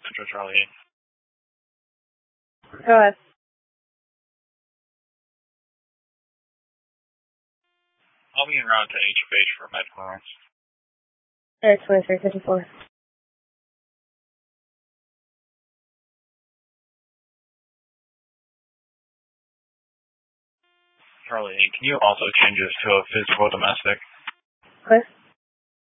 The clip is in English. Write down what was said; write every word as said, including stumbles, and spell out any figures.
Central Charlie eight. Go ahead. I'll be en route to H F H for med clearance. Alright, twenty-three fifty-four. Charlie eight, can you also change this to a physical domestic? Clear.